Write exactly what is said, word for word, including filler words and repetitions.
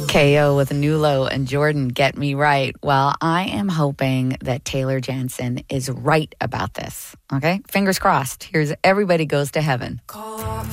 K O with Nulo and Jordan, Get Me Right. Well, I am hoping that Taylor Jansen is right about this. Okay? Fingers crossed. Here's Everybody Goes to Heaven.